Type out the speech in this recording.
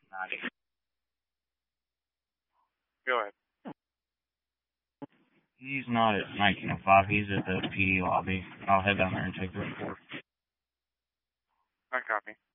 Go ahead. He's not at 1905. He's at the PD lobby. I'll head down there and take the report. I copy.